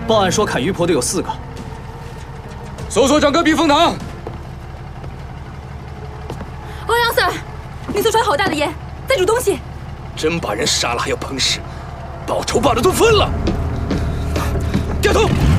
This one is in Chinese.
报案说砍鱼婆的有4个。 搜索整个避风塘。 欧阳 Sir， 你所穿好大的烟，在煮东西。 真把人杀了还要烹食，报仇报的都疯了。掉头。